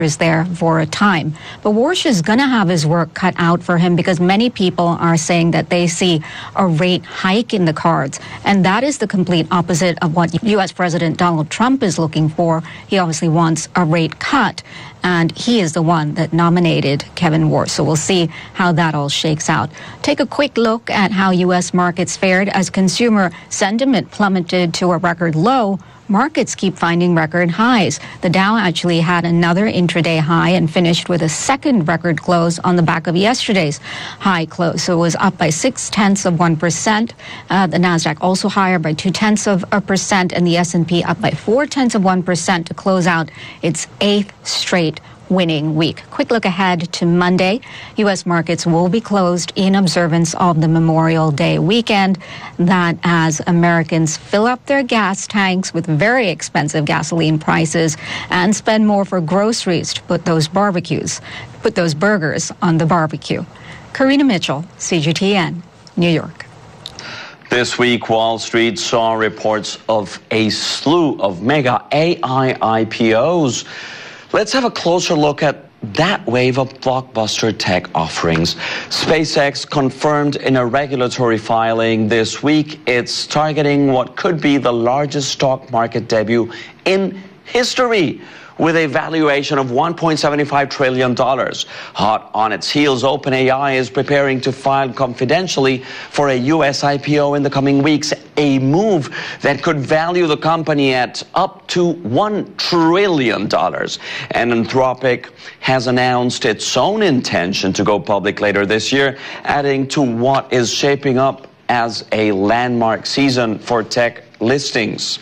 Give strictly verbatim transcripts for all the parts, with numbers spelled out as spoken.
is there for a time. But Warsh is going to have his work cut out for him because many people are saying that they see a rate hike in the cards. And that is the complete opposite of what U S President Donald Trump is looking for. He obviously wants a rate cut. And he is the one that nominated Kevin Warsh. So we'll see how that all shakes out. Take a quick look at how U S markets fared as consumer sentiment plummeted to a record low. Markets keep finding record highs. The Dow actually had another intraday high and finished with a second record close on the back of yesterday's high close. So it was up by six tenths of one percent. Uh, the Nasdaq also higher by two tenths of a percent, and the S and P up by four tenths of one percent to close out its eighth straight winning week. Quick look ahead to Monday. U S markets will be closed in observance of the Memorial Day weekend. That as Americans fill up their gas tanks with very expensive gasoline prices and spend more for groceries to put those barbecues, put those burgers on the barbecue. Karina Mitchell, C G T N, New York. This week, Wall Street saw reports of a slew of mega A I I P Os. Let's have a closer look at that wave of blockbuster tech offerings. SpaceX confirmed in a regulatory filing this week it's targeting what could be the largest stock market debut in history, with a valuation of one point seven five trillion dollars. Hot on its heels, OpenAI is preparing to file confidentially for a U S I P O in the coming weeks, a move that could value the company at up to one trillion dollars. And Anthropic has announced its own intention to go public later this year, adding to what is shaping up as a landmark season for tech listings.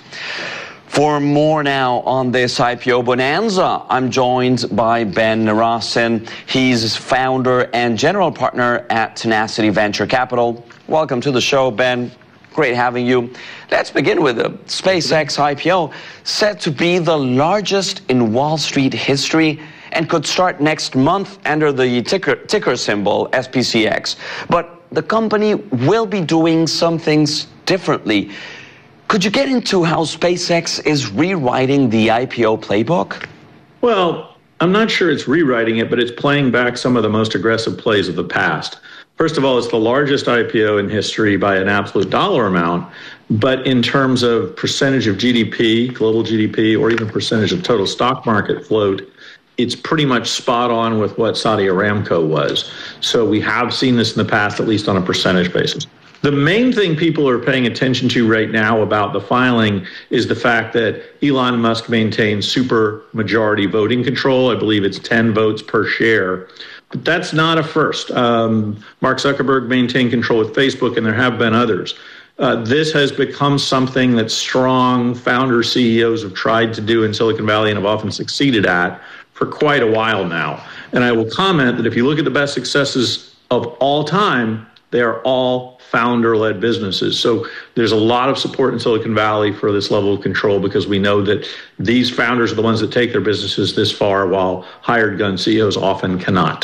For more now on this I P O bonanza, I'm joined by Ben Narasin. He's founder and general partner at Tenacity Venture Capital. Welcome to the show, Ben. Great having you. Let's begin with the SpaceX I P O, set to be the largest in Wall Street history and could start next month under the ticker, ticker symbol S P C X. But the company will be doing some things differently. Could you get into how SpaceX is rewriting the I P O playbook? Well, I'm not sure it's rewriting it, but it's playing back some of the most aggressive plays of the past. First of all, it's the largest I P O in history by an absolute dollar amount, but in terms of percentage of G D P, global G D P, or even percentage of total stock market float, it's pretty much spot on with what Saudi Aramco was. So we have seen this in the past, at least on a percentage basis. The main thing people are paying attention to right now about the filing is the fact that Elon Musk maintains super majority voting control. I believe it's ten votes per share. But that's not a first. Um, Mark Zuckerberg maintained control with Facebook, and there have been others. Uh, this has become something that strong founder C E Os have tried to do in Silicon Valley and have often succeeded at for quite a while now. And I will comment that if you look at the best successes of all time, they are all founder-led businesses. So there's a lot of support in Silicon Valley for this level of control because we know that these founders are the ones that take their businesses this far, while hired gun C E Os often cannot.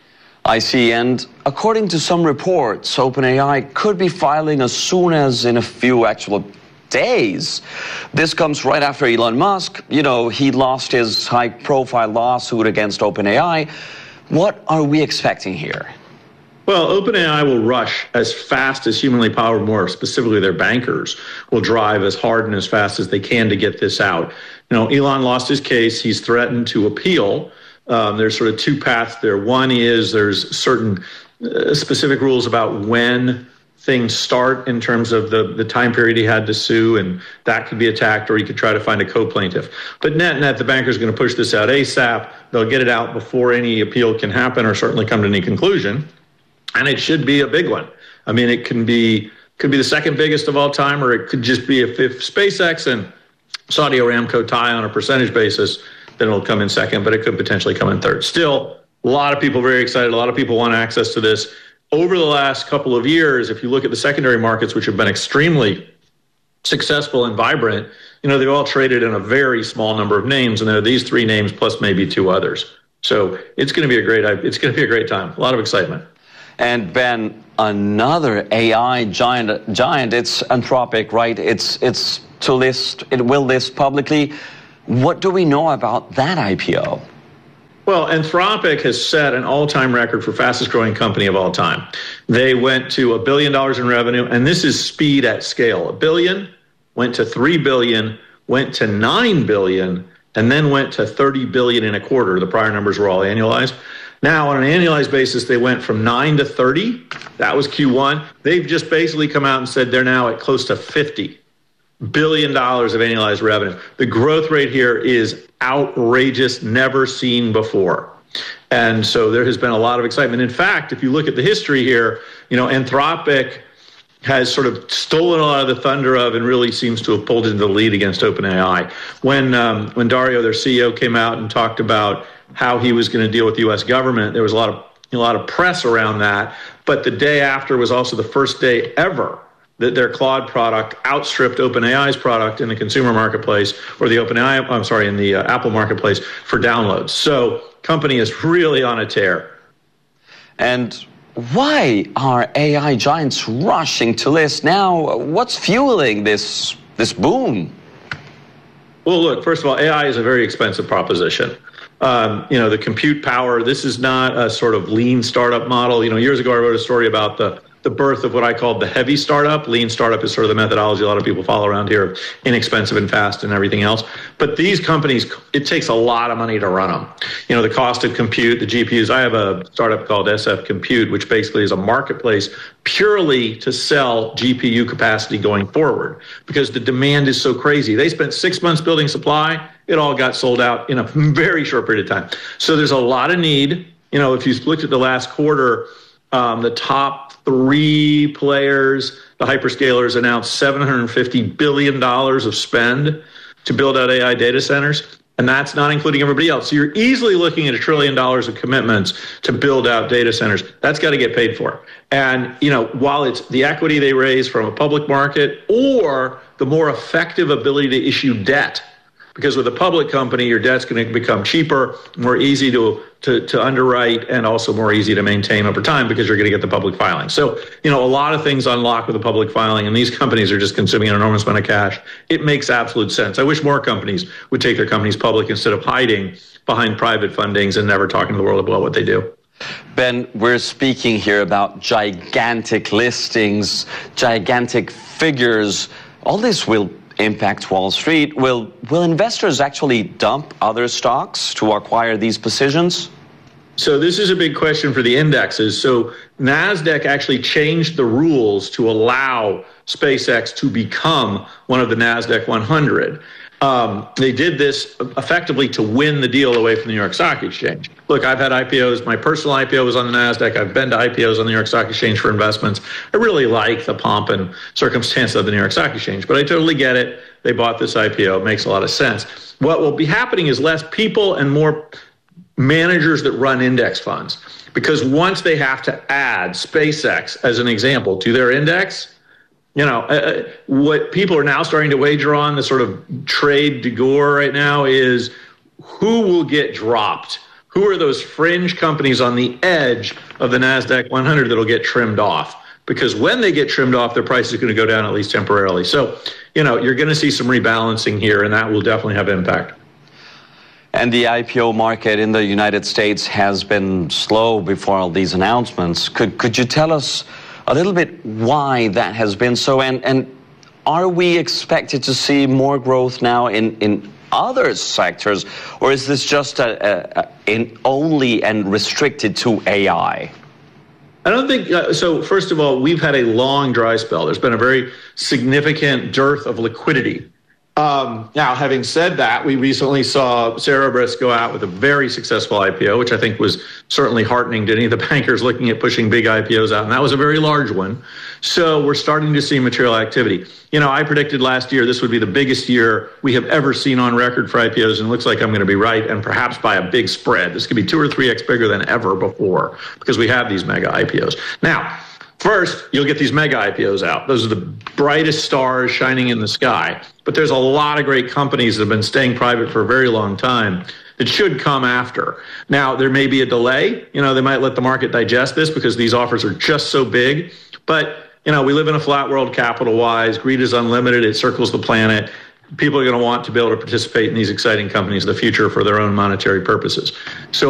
I see. And according to some reports, OpenAI could be filing as soon as in a few actual days. This comes right after Elon Musk. You know, he lost his high-profile lawsuit against OpenAI. What are we expecting here? Well, OpenAI will rush as fast as humanly possible, more specifically their bankers will drive as hard and as fast as they can to get this out. You know, Elon lost his case. He's threatened to appeal. Um, there's sort of two paths there. One is there's certain uh, specific rules about when things start in terms of the, the time period he had to sue, and that could be attacked, or he could try to find a co-plaintiff. But net net, the banker's going to push this out ASAP. They'll get it out before any appeal can happen or certainly come to any conclusion. And it should be a big one. I mean, it can be could be the second biggest of all time, or it could just be if, if SpaceX and Saudi Aramco tie on a percentage basis, then it'll come in second, but it could potentially come in third. Still, a lot of people very excited. A lot of people want access to this. Over the last couple of years, if you look at the secondary markets, which have been extremely successful and vibrant, you know, they've all traded in a very small number of names, and there are these three names plus maybe two others. So it's going to be a great it's going to be a great time. A lot of excitement. And Ben, another A I giant, giant, it's Anthropic, right? It's it's to list, it will list publicly. What do we know about that I P O? Well, Anthropic has set an all-time record for fastest growing company of all time. They went to a billion dollars in revenue, and this is speed at scale. A billion went to three billion, went to nine billion, and then went to thirty billion in a quarter. The prior numbers were all annualized. Now, on an annualized basis, they went from nine to thirty. That was Q one. They've just basically come out and said they're now at close to fifty billion dollars of annualized revenue. The growth rate here is outrageous, never seen before. And so there has been a lot of excitement. In fact, if you look at the history here, you know, Anthropic has sort of stolen a lot of the thunder of and really seems to have pulled into the lead against OpenAI. When um, when Dario, their C E O, came out and talked about how he was going to deal with the U S government, there was a lot of a lot of press around that. But the day after was also the first day ever that their Claude product outstripped OpenAI's product in the consumer marketplace, or the OpenAI, I'm sorry, in the uh, Apple marketplace for downloads. So company is really on a tear. And why are A I giants rushing to list now? What's fueling this this boom? Well, look, first of all, A I is a very expensive proposition. Um, you know, the compute power, this is not a sort of lean startup model. You know, years ago, I wrote a story about the the birth of what I called the heavy startup. Lean startup is sort of the methodology a lot of people follow around here, inexpensive and fast and everything else. But these companies, it takes a lot of money to run them. You know, the cost of compute, the G P Us. I have a startup called S F Compute, which basically is a marketplace purely to sell G P U capacity going forward because the demand is so crazy. They spent six months building supply. It all got sold out in a very short period of time. So there's a lot of need. You know, if you looked at the last quarter, um, the top three players, the hyperscalers, announced seven hundred fifty billion dollars of spend to build out A I data centers. And that's not including everybody else. So you're easily looking at a trillion dollars of commitments to build out data centers. That's got to get paid for. And, you know, while it's the equity they raise from a public market or the more effective ability to issue debt, because with a public company, your debt's going to become cheaper, more easy to, to, to underwrite, and also more easy to maintain over time because you're going to get the public filing. So, you know, a lot of things unlock with the public filing, and these companies are just consuming an enormous amount of cash. It makes absolute sense. I wish more companies would take their companies public instead of hiding behind private fundings and never talking to the world about what they do. Ben, we're speaking here about gigantic listings, gigantic figures. All this will impact Wall Street. Will will investors actually dump other stocks to acquire these positions? So this is a big question for the indexes. So NASDAQ actually changed the rules to allow SpaceX to become one of the NASDAQ one hundred. Um, they did this effectively to win the deal away from the New York Stock Exchange. Look, I've had I P Os. My personal I P O was on the NASDAQ. I've been to I P Os on the New York Stock Exchange for investments. I really like the pomp and circumstance of the New York Stock Exchange, but I totally get it. They bought this I P O. It makes a lot of sense. What will be happening is less people and more managers that run index funds, because once they have to add SpaceX, as an example, to their index, you know, uh, what people are now starting to wager on, the sort of trade de gore right now, is who will get dropped? Who are those fringe companies on the edge of the NASDAQ one hundred that'll get trimmed off? Because when they get trimmed off, their price is going to go down at least temporarily. So, you know, you're going to see some rebalancing here, and that will definitely have impact. And the I P O market in the United States has been slow before all these announcements. Could could you tell us a little bit why that has been so? And and are we expected to see more growth now in, in other sectors, or is this just a, a, a in only and restricted to A I? I don't think uh, so. First of all, we've had a long dry spell. There's been a very significant dearth of liquidity. Um, now, having said that, we recently saw Cerberus go out with a very successful I P O, which I think was certainly heartening to any of the bankers looking at pushing big I P Os out, and that was a very large one. So we're starting to see material activity. You know, I predicted last year this would be the biggest year we have ever seen on record for I P Os, and it looks like I'm going to be right, and perhaps by a big spread. This could be two or three X bigger than ever before because we have these mega I P Os. Now, first, you'll get these mega I P Os out. Those are the brightest stars shining in the sky. But there's a lot of great companies that have been staying private for a very long time that should come after. Now, there may be a delay. You know, they might let the market digest this because these offers are just so big. But, you know, we live in a flat world capital-wise. Greed is unlimited. It circles the planet. People are going to want to be able to participate in these exciting companies in the future for their own monetary purposes. So